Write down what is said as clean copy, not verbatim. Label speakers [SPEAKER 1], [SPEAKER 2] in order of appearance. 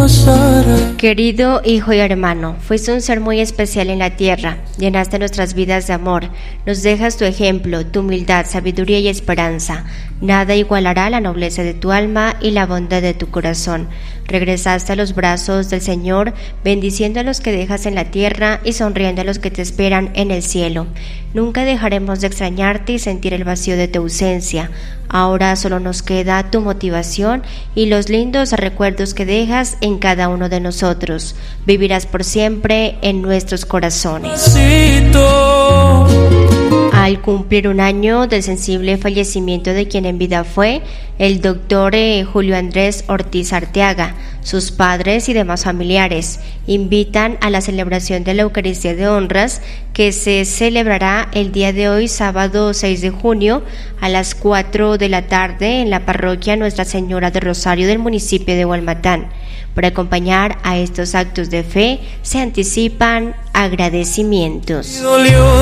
[SPEAKER 1] Querido hijo y hermano, fuiste un ser muy especial en la tierra, llenaste nuestras vidas de amor, nos dejas tu ejemplo, tu humildad, sabiduría y esperanza. Nada igualará la nobleza de tu alma y la bondad de tu corazón. Regresaste a los brazos del Señor, bendiciendo a los que dejas en la tierra y sonriendo a los que te esperan en el cielo. Nunca dejaremos de extrañarte y sentir el vacío de tu ausencia. Ahora solo nos queda tu motivación y los lindos recuerdos que dejas en cada uno de nosotros. Vivirás por siempre en nuestros corazones. Al cumplir un año del sensible fallecimiento de quien en vida fue el doctor Julio Andrés Ortiz Arteaga, sus padres y demás familiares invitan a la celebración de la Eucaristía de Honras que se celebrará el día de hoy, sábado 6 de junio, a las 4 de la tarde en la parroquia Nuestra Señora de Rosario del municipio de Hualmatán. Para acompañar a estos actos de fe se anticipan agradecimientos.